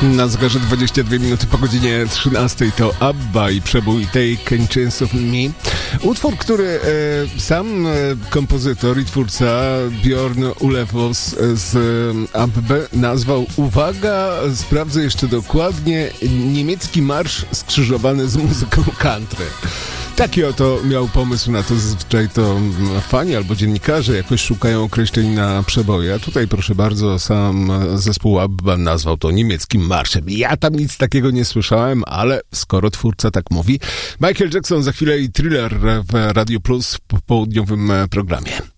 Na zegarze 22 minuty po godzinie 13 to ABBA i przebój Take a Chance of Me. Utwór, który sam kompozytor i twórca Björn Ulvaeus z ABBA nazwał, uwaga, sprawdzę jeszcze dokładnie, niemiecki marsz skrzyżowany z muzyką country. Taki oto miał pomysł na to. Zazwyczaj to fani albo dziennikarze jakoś szukają określeń na przeboje. A tutaj, proszę bardzo, sam zespół ABBA nazwał to niemieckim marszem. Ja tam nic takiego nie słyszałem, ale skoro twórca tak mówi. Michael Jackson za chwilę i Thriller w Radio Plus w południowym programie.